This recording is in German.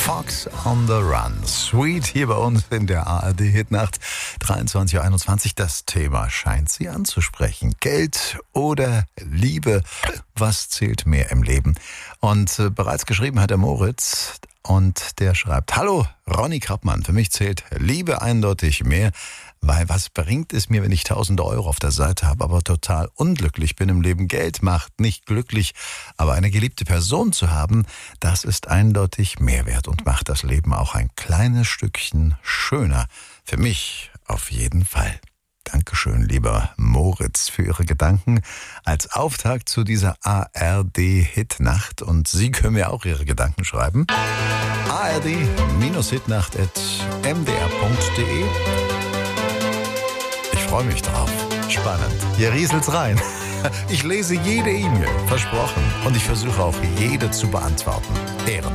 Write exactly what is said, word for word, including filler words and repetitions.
Fox on the Run. Sweet hier bei uns in der A R D-Hitnacht. dreiundzwanzig Uhr einundzwanzig. Das Thema scheint Sie anzusprechen. Geld oder Liebe? Was zählt mehr im Leben? Und äh, bereits geschrieben hat der Moritz. Und der schreibt: Hallo, Ronny Krappmann. Für mich zählt Liebe eindeutig mehr. Weil was bringt es mir, wenn ich tausende Euro auf der Seite habe, aber total unglücklich bin im Leben? Geld macht nicht glücklich, aber eine geliebte Person zu haben, das ist eindeutig mehr wert und macht das Leben auch ein kleines Stückchen schöner. Für mich auf jeden Fall. Dankeschön, lieber Moritz, für Ihre Gedanken als Auftakt zu dieser A R D-Hitnacht. Und Sie können mir auch Ihre Gedanken schreiben. A R D Hitnacht at m d r punkt d e. Ich freue mich drauf. Spannend. Hier rieselt's rein. Ich lese jede E-Mail, versprochen. Und ich versuche auch jede zu beantworten. Ehren.